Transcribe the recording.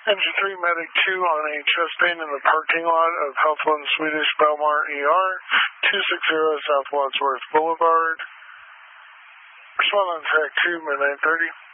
Engine 3, Medic 2 on a chest pain in the parking lot of Healthland Swedish Belmar ER, 260 South Wadsworth Boulevard. Respond on track 2, mid 9:30.